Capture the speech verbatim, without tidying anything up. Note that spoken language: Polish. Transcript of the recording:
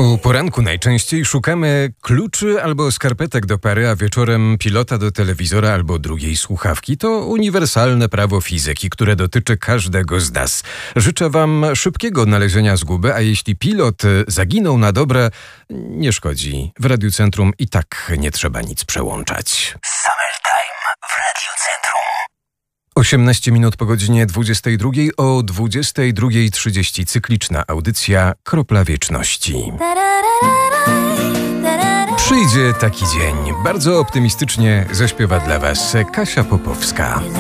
O poranku najczęściej szukamy kluczy albo skarpetek do pary, a wieczorem pilota do telewizora albo drugiej słuchawki. To uniwersalne prawo fizyki, które dotyczy każdego z nas. Życzę wam szybkiego odnalezienia zguby, a jeśli pilot zaginął na dobre, nie szkodzi. W Radiu Centrum i tak nie trzeba nic przełączać. Summertime w Radiu Centrum. osiemnaście minut po godzinie dwudziestej drugiej o dwudziestej drugiej trzydzieści. Cykliczna audycja Kropla Wieczności. Przyjdzie taki dzień. Bardzo optymistycznie zaśpiewa dla was Kasia Popowska.